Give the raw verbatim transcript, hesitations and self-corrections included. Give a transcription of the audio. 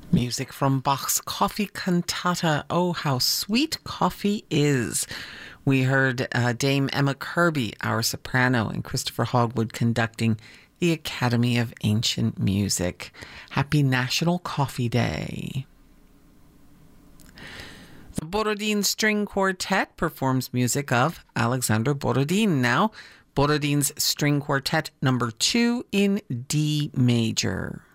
Music from Bach's Coffee Cantata. Oh, how sweet coffee is. We heard uh, Dame Emma Kirby, our soprano, and Christopher Hogwood conducting the Academy of Ancient Music. Happy National Coffee Day. The Borodin String Quartet performs music of Alexander Borodin. Now, Borodin's String Quartet number two in D major.